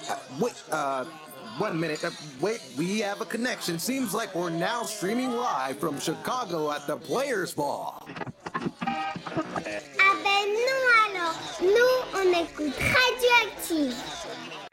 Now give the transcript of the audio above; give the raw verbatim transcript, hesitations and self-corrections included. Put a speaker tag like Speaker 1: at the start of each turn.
Speaker 1: Uh, wait, uh, one minute. Uh, wait, we have a connection. Seems like we're now streaming live from Chicago at the Players Ball.
Speaker 2: Ah ben non alors, nous on écoute Radioactive.